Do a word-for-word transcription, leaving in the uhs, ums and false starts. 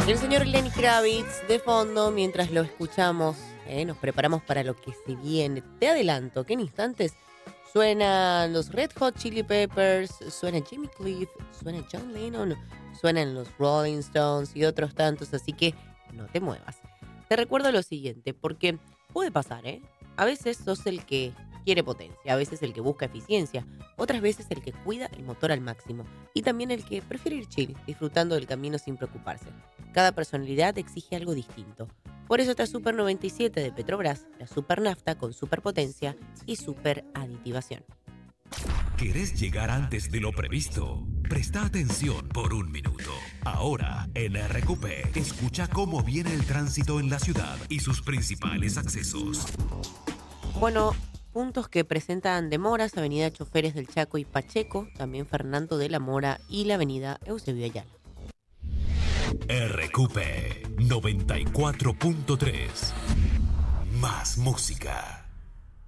El señor Lenny Kravitz de fondo, mientras lo escuchamos, ¿eh? Nos preparamos para lo que se viene. Te adelanto que en instantes suenan los Red Hot Chili Peppers, suena Jimmy Cliff, suena John Lennon, suenan los Rolling Stones y otros tantos, así que no te muevas. Te recuerdo lo siguiente, porque puede pasar, ¿eh? A veces sos el que quiere potencia, a veces el que busca eficiencia, otras veces el que cuida el motor al máximo y también el que prefiere ir chill, disfrutando del camino sin preocuparse. Cada personalidad exige algo distinto. Por eso está Super noventa y siete de Petrobras, la super nafta con superpotencia y super aditivación. ¿Querés llegar antes de lo previsto? Presta atención por un minuto. Ahora, en R Q P, escucha cómo viene el tránsito en la ciudad y sus principales accesos. Bueno, puntos que presentan demoras: Avenida Choferes del Chaco y Pacheco, también Fernando de la Mora y la Avenida Eusebio Ayala. R Q P noventa y cuatro punto tres. Más música.